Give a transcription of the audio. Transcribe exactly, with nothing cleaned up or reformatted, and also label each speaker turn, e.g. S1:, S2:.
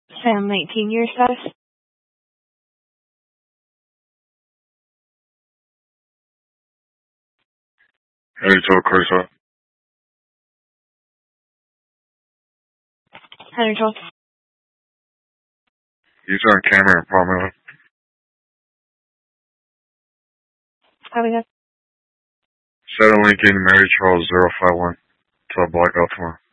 S1: Sam nineteen, your status?
S2: Henry twelve, Curtis.
S1: Henry twelve.
S2: User on camera in Palmetto.
S1: Copy that.
S2: seven Lincoln, Mary Charles, zero five one. Till blackout tomorrow.